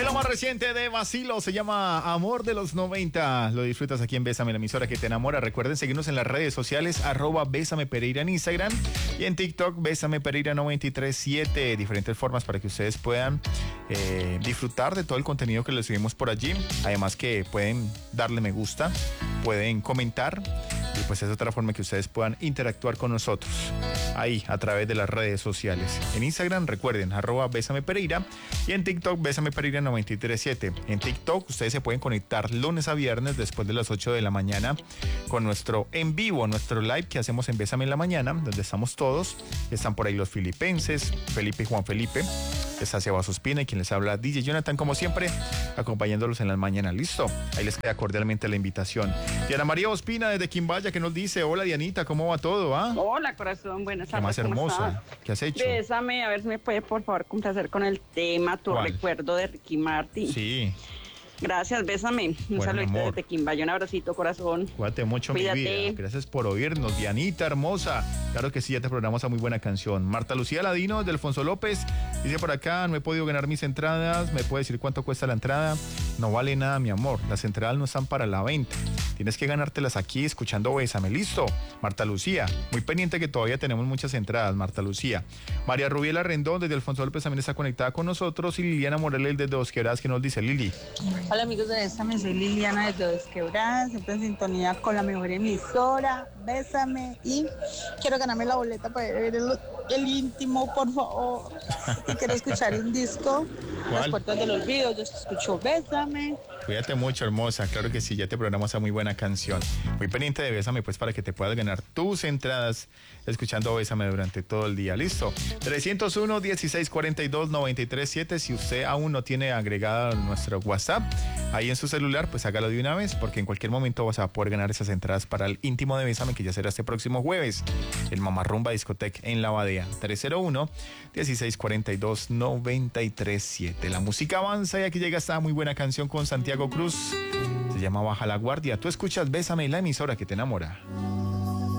Lo más reciente de Vacilo se llama Amor de los 90. Lo disfrutas aquí en Bésame, la emisora que te enamora. Recuerden seguirnos en las redes sociales, @Bésame Pereira en Instagram y en TikTok, Bésame Pereira 937. Diferentes formas para que ustedes puedan disfrutar de todo el contenido que les subimos por allí. Además que pueden darle me gusta, pueden comentar. Y pues es otra forma que ustedes puedan interactuar con nosotros ahí a través de las redes sociales. En Instagram, recuerden, @Bésame Pereira y en TikTok, Bésame Pereira 937. En TikTok ustedes se pueden conectar lunes a viernes después de las 8 de la mañana con nuestro en vivo, nuestro live que hacemos en Bésame en la mañana, donde estamos todos. Están por ahí los filipenses, Felipe y Juan Felipe. Está Sebas Ospina y quien les habla, DJ Jonathan, como siempre, acompañándolos en las mañanas. Listo, ahí les queda cordialmente la invitación. Diana María Ospina desde Quimbaya, que nos dice: hola Dianita, ¿cómo va todo? Hola corazón, buenas tardes. Qué más hermosa, ¿qué has hecho? Bésame, a ver si me puede por favor complacer con el tema Tu ¿Cuál? Recuerdo de Ricky Martin. Sí. Gracias, bésame. Un Bueno, saludito amor. desde Quimbaya, un abracito, corazón. Cuídate mucho, Cuídate. mi vida. Gracias por oírnos, Dianita hermosa. Claro que sí, ya te programamos a muy buena canción. Marta Lucía Ladino de Alfonso López dice por acá: no he podido ganar mis entradas. ¿Me puede decir cuánto cuesta la entrada? No vale nada, mi amor. Las entradas no están para la venta. Tienes que ganártelas aquí escuchando Bésame. Listo, Marta Lucía. Muy pendiente que todavía tenemos muchas entradas, Marta Lucía. María Rubiela Rendón desde Alfonso López también está conectada con nosotros. Y Liliana Morales desde Dos Quebradas, que nos dice: Lili. Hola amigos de Bésame, soy Liliana de Dos Quebradas, siempre en sintonía con la mejor emisora, Bésame, y quiero ganarme la boleta para ver el íntimo, por favor, y quiero escuchar un disco, Las Puertas del Olvido, yo escucho Bésame. Cuídate mucho, hermosa. Claro que sí, ya te programamos a muy buena canción. Muy pendiente de Bésame, pues, para que te puedas ganar tus entradas escuchando Bésame durante todo el día. ¿Listo? 301-1642-937. Si usted aún no tiene agregado nuestro WhatsApp ahí en su celular, pues hágalo de una vez, porque en cualquier momento vas a poder ganar esas entradas para el íntimo de Bésame, que ya será este próximo jueves, el Mamarrumba Discotec en La Badea. 301-1642-937. La música avanza y aquí llega esta muy buena canción con Santiago Cruz. Se llama Baja la Guardia. Tú escuchas Bésame, la emisora que te enamora.